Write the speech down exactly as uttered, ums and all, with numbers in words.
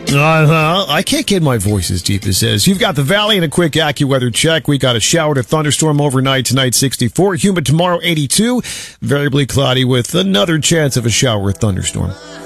Uh-huh. I can't get my voice as deep as this. You've got the Valley and a quick AccuWeather check. We got a shower to thunderstorm overnight tonight, sixty-four. Humid tomorrow, eighty-two. Variably cloudy with another chance of a shower or thunderstorm.